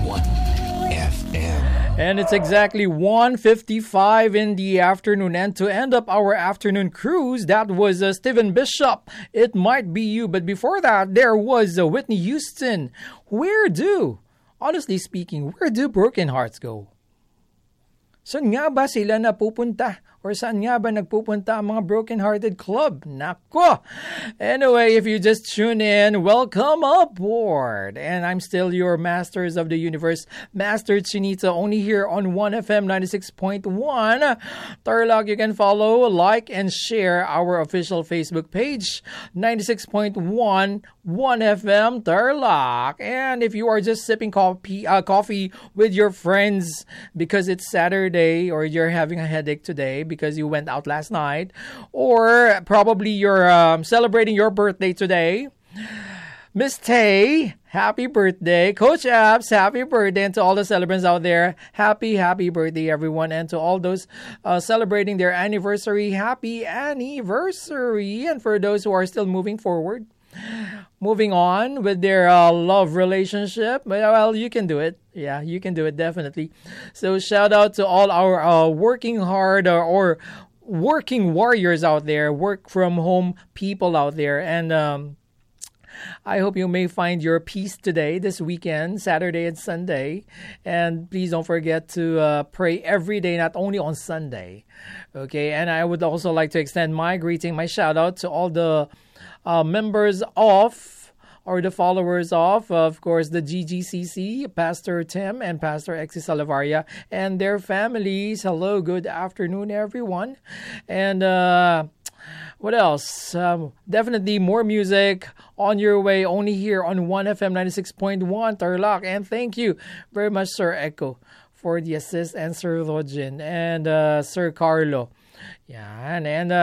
1FM. And it's exactly 1:55 in the afternoon. And to end up our afternoon cruise, that was Stephen Bishop. It Might Be You. But before that, there was Whitney Houston. Honestly speaking, where do broken hearts go? Saan nga ba sila napupunta? Or saan nga ba nagpupunta ang mga broken-hearted club? Nako! Anyway, if you just tune in, welcome aboard! And I'm still your Masters of the Universe, Master Chinita, only here on 1FM 96.1. Tarlac, you can follow, like, and share our official Facebook page, 96.1 1FM Tarlac. And if you are just sipping coffee with your friends because it's Saturday or you're having a headache today, because you went out last night, or probably you're celebrating your birthday today. Miss Tay, happy birthday. Coach Abs, happy birthday. And to all the celebrants out there, happy birthday, everyone. And to all those celebrating their anniversary, happy anniversary. And for those who are still moving on with their love relationship, well, you can do it. Yeah, you can do it, definitely. So shout out to all our working hard or working warriors out there, work from home people out there. And I hope you may find your peace today, this weekend, Saturday and Sunday. And please don't forget to pray every day, not only on Sunday. Okay, and I would also like to extend my greeting, my shout out to all the members of, or the followers of course, the GGCC, Pastor Tim and Pastor Exi Salavaria and their families. Hello, good afternoon, everyone. And what else? Definitely more music on your way, only here on 1FM 96.1 Tarlac. And thank you very much, Sir Echo, for the assist, and Sir Rogin and Sir Carlo. Yeah, and